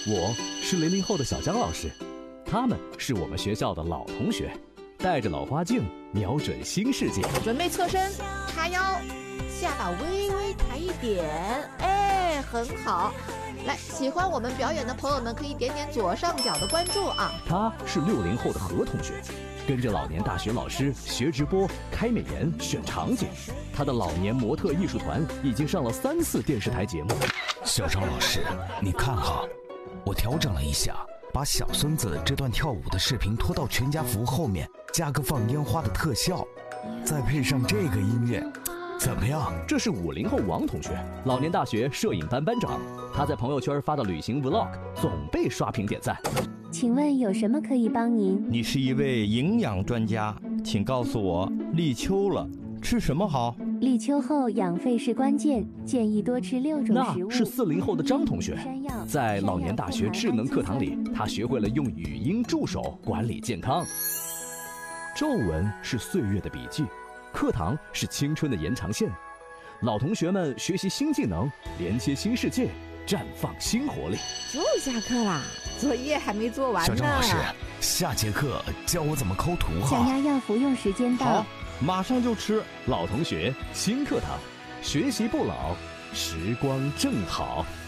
我是00后的小江老师，他们是我们学校的老同学，带着老花镜，瞄准新世界。 准备侧身，叉腰，下巴微微抬一点，哎，很好。来，喜欢我们表演的朋友们可以点点左上角的关注啊。 他是60后的何同学，跟着老年大学老师学直播、开美颜、选场景。他的老年模特艺术团已经上了3次电视台节目。 小张老师，你看哈，我调整了一下，把小孙子这段跳舞的视频拖到全家福后面，加个放烟花的特效，再配上这个音乐，怎么样？ 这是50后王同学，老年大学摄影班班长。他在朋友圈发的旅行 vlog 总被刷屏点赞。 请问有什么可以帮您？ 你是一位营养专家，请告诉我，立秋了，吃什么好？ 立秋后养肺是关键，建议多吃6种食物。 那是40后的张同学，在老年大学智能课堂里，他学会了用语音助手管理健康。皱纹是岁月的笔记，课堂是青春的延长线。老同学们学习新技能，连接新世界，绽放新活力。 就下课啦，作业还没做完呢。 小张老师，下节课教我怎么抠图哈。 降压药服用时间到。 好，马上就吃。 老同学新课堂，学习不老，时光正好。